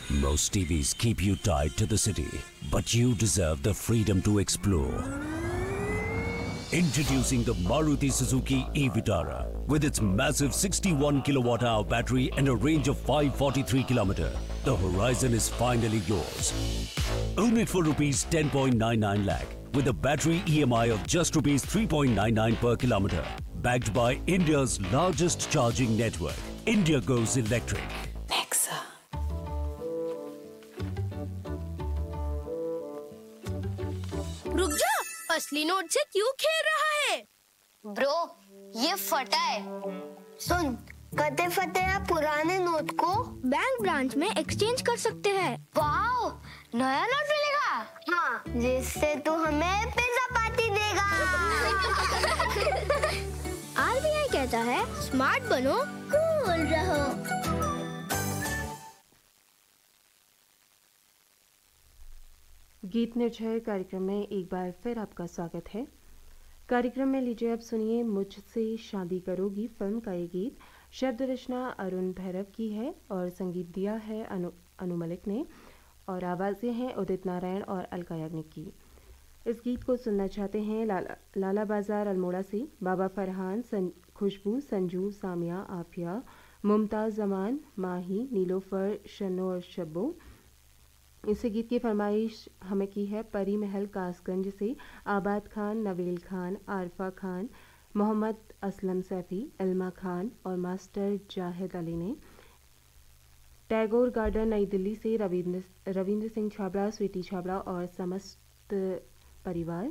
Most TVs keep you tied to the city, but you deserve the freedom to explore. Introducing the Maruti Suzuki e-Vitara with its massive 61 kilowatt-hour battery and a range of 543 km. The horizon is finally yours. Own it for rupees 10.99 lakh with a battery EMI of just rupees 3.99 per kilometer. Backed by India's largest charging network. India goes electric. Nexa. रुक जा, असली note से क्यों खेल रहा है? Bro, ये फटा है। सुन, कते फटे पुराने नोट को बैंक ब्रांच में एक्सचेंज कर सकते हैं। वाओ, नया नोट मिलेगा? हाँ, जिससे तू हमें पिज्जा पार्टी देगा। RBI कहता है स्मार्ट बनो, कूल रहो। गीत निर्भय कार्यक्रम में एक बार फिर आपका स्वागत है। कार्यक्रम में लीजिए अब सुनिए मुझसे शादी करोगी फिल्म का ये गीत। शब्द रचना अरुण भैरव की है और संगीत दिया है अनु मलिक ने और आवाज़ें हैं उदित नारायण और अलका याग्निक की। इस गीत को सुनना चाहते हैं लाला बाजार अल्मोड़ा से बाबा फरहान, खुशबू, संजू, सामिया, आफिया, मुमताज़ जमान, माही, नीलोफर, शनो और शब्बो। इस गीत की फरमाइश हमें की है परी महल कासगंज से आबाद खान, नवेल खान, आरफा खान, मोहम्मद असलम सैफी, इल्मा खान और मास्टर जाहिद अली ने। टैगोर गार्डन नई दिल्ली से रविंद्र सिंह छाबड़ा, स्वीटी छाबड़ा और समस्त परिवार।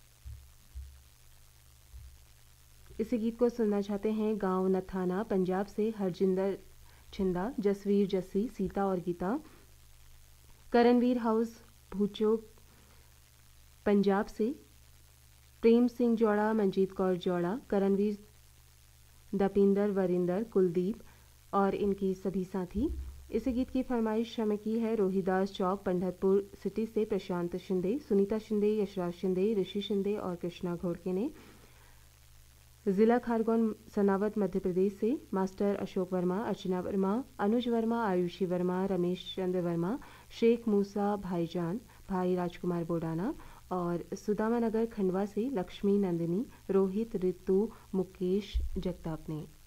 इस गीत को सुनना चाहते हैं गांव नथाना पंजाब से हरजिंदर छिंदा, जसवीर जस्सी, सीता और गीता। करणवीर हाउस भूचोक पंजाब से प्रेम सिंह जौड़ा, मंजीत कौर जौड़ा, करणवीर, दपिंदर, वरिंदर, कुलदीप और इनकी सभी साथी। इस गीत की फरमाइश हमें की है रोहिदास चौक पंढरपुर सिटी से प्रशांत शिंदे, सुनीता शिंदे, यशराज शिंदे, ऋषि शिंदे और कृष्णा घोड़के ने। जिला खारगोन सनावत मध्य प्रदेश से मास्टर अशोक वर्मा, अर्चना वर्मा, अनुज वर्मा, आयुषी वर्मा, रमेश चंद्र वर्मा, शेख मूसा भाईजान, भाई राजकुमार बोडाना और सुदामा नगर खंडवा से लक्ष्मी नंदिनी, रोहित, रितु, मुकेश जगताप ने।